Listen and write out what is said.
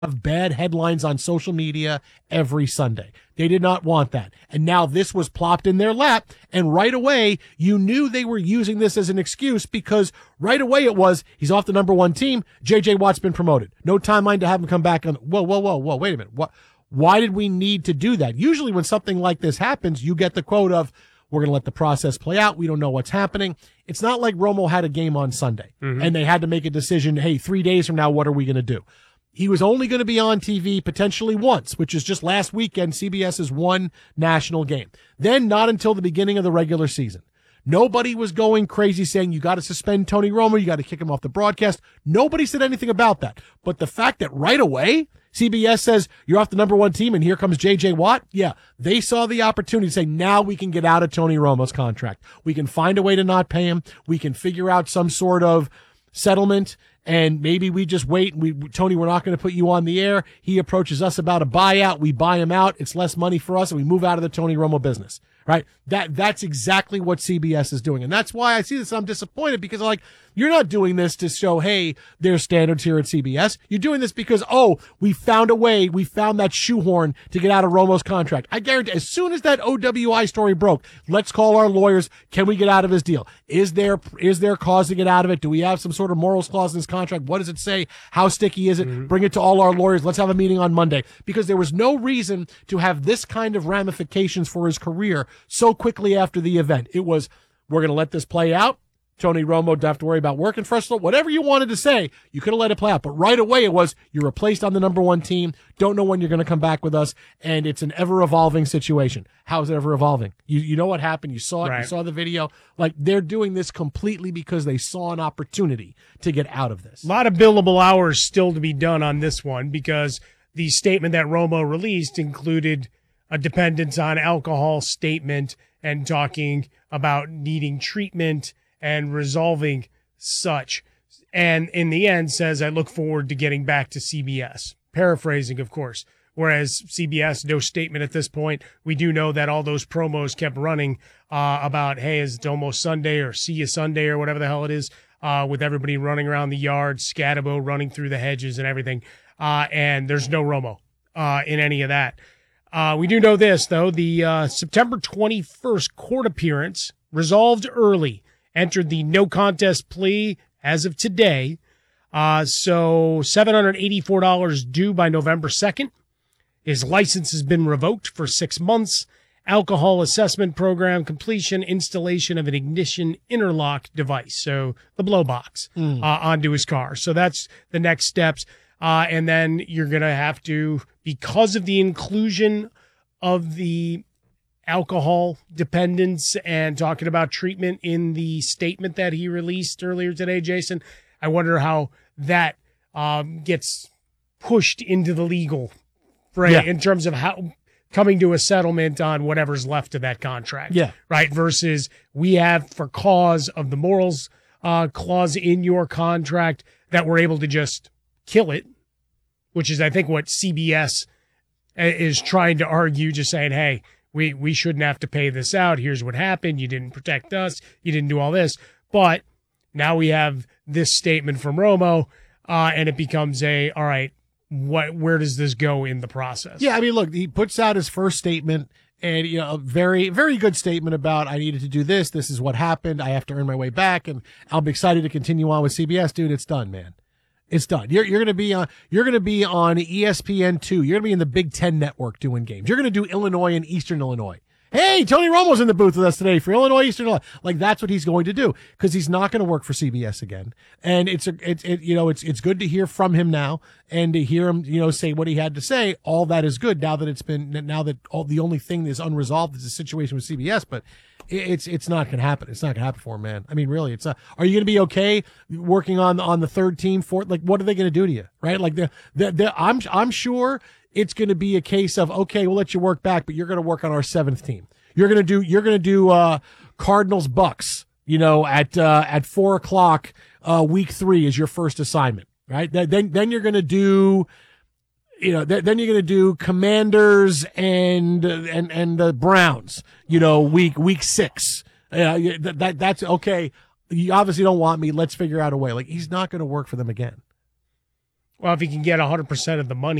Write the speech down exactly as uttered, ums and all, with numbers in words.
of bad headlines on social media every Sunday. They did not want that. And now this was plopped in their lap. And right away, you knew they were using this as an excuse because right away it was, he's off the number one team. J J Watt's been promoted. No timeline to have him come back on. Whoa, whoa, whoa, whoa. Wait a minute. What? Why did we need to do that? Usually when something like this happens, you get the quote of, we're going to let the process play out. We don't know what's happening. It's not like Romo had a game on Sunday mm-hmm. and they had to make a decision. Hey, three days from now, what are we going to do? He was only going to be on T V potentially once, which is just last weekend, CBS's one national game. Then not until the beginning of the regular season. Nobody was going crazy saying you got to suspend Tony Romo, you got to kick him off the broadcast. Nobody said anything about that. But the fact that right away C B S says you're off the number one team and here comes J J Watt, yeah, they saw the opportunity to say now we can get out of Tony Romo's contract. We can find a way to not pay him. We can figure out some sort of settlement. And maybe we just wait and we, Tony, we're not going to put you on the air. He approaches us about a buyout. We buy him out. It's less money for us and we move out of the Tony Romo business, right? That, that's exactly what C B S is doing. And that's why I see this. I'm disappointed because I'm like, you're not doing this to show, hey, there's standards here at C B S. You're doing this because, oh, we found a way. We found that shoehorn to get out of Romo's contract. I guarantee as soon as that O W I story broke, let's call our lawyers. Can we get out of his deal? Is there, is there cause to get out of it? Do we have some sort of morals clause in his contract? What does it say? How sticky is it? Mm-hmm. Bring it to all our lawyers. Let's have a meeting on Monday because there was no reason to have this kind of ramifications for his career so quickly after the event. It was, we're going to let this play out. Tony Romo don't have to worry about working for us. Whatever you wanted to say, you could have let it play out. But right away it was, you're replaced on the number one team. Don't know when you're going to come back with us. And it's an ever-evolving situation. How is it ever-evolving? You you know what happened. You saw it. Right. You saw the video. Like, they're doing this completely because they saw an opportunity to get out of this. A lot of billable hours still to be done on this one because the statement that Romo released included a dependence on alcohol statement and talking about needing treatment and resolving such. And in the end says, I look forward to getting back to C B S. Paraphrasing, of course. Whereas C B S, no statement at this point. We do know that all those promos kept running uh, about, hey, it's almost Sunday or see you Sunday or whatever the hell it is, uh, with everybody running around the yard, Scatabo running through the hedges and everything. Uh, and there's no Romo uh, in any of that. Uh, we do know this, though. The uh, September twenty-first court appearance resolved early. Entered the no contest plea as of today. Uh, so seven hundred eighty-four dollars due by November second. His license has been revoked for six months. Alcohol assessment program completion, installation of an ignition interlock device. So the blow box mm. uh, onto his car. So that's the next steps. Uh, and then you're going to have to, because of the inclusion of the alcohol dependence and talking about treatment in the statement that he released earlier today, Jason, I wonder how that um, gets pushed into the legal fray yeah. in terms of how coming to a settlement on whatever's left of that contract. Yeah. Right. Versus we have for cause of the morals uh, clause in your contract that we're able to just kill it, which is, I think, what C B S is trying to argue, just saying, hey, We we shouldn't have to pay this out. Here's what happened. You didn't protect us. You didn't do all this. But now we have this statement from Romo, uh, and it becomes a, all right, what? Where does this go in the process? Yeah, I mean, look, he puts out his first statement, and you know, a very, very good statement about I needed to do this. This is what happened. I have to earn my way back, and I'll be excited to continue on with C B S. Dude, it's done, man. It's done. You're you're gonna be on you're gonna be on E S P N two. You're gonna be in the Big Ten network doing games. You're gonna do Illinois and Eastern Illinois. Hey, Tony Romo's in the booth with us today for Illinois Eastern Illinois. Like, that's what he's going to do because he's not going to work for C B S again. And it's a it's it you know it's it's good to hear from him now and to hear him you know say what he had to say. All that is good now that it's been now that all the only thing that's unresolved is the situation with C B S, but. It's it's not going to happen. It's not going to happen for him, man. I mean, really, it's not. Are you going to be okay working on on the third team? Fourth, like, what are they going to do to you, right? Like, the the, the I'm I'm sure it's going to be a case of okay, we'll let you work back, but you're going to work on our seventh team. You're going to do you're going to do uh, Cardinals Bucks, you know, at uh, at four o'clock, uh, week three is your first assignment, right? Then then you're going to do. You know, th- then you're going to do Commanders and and and the Browns. You know, week week six. Uh, that, that that's okay. You obviously don't want me. Let's figure out a way. Like, he's not going to work for them again. Well, if he can get one hundred percent of the money